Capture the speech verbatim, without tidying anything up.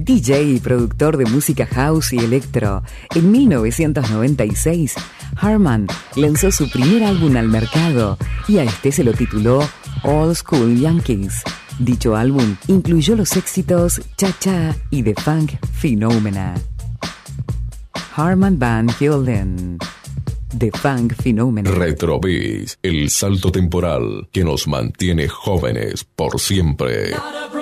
D J y productor de música house y electro, en mil novecientos noventa y seis, Harman lanzó su primer álbum al mercado y a este se lo tituló Old School Yankees. Dicho álbum incluyó los éxitos Cha Cha y The Funk Phenomena. Harman Van Helden, The Funk Phenomena. Retrobeats, el salto temporal que nos mantiene jóvenes por siempre.